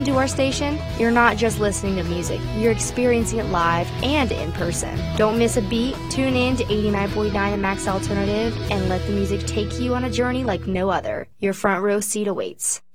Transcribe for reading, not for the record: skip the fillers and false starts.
To our station, you're not just listening to music, you're experiencing it live and in person. Don't miss a beat. Tune in to 89.9 The Max Alternative and let the music take you on a journey like no other. Your front row seat awaits.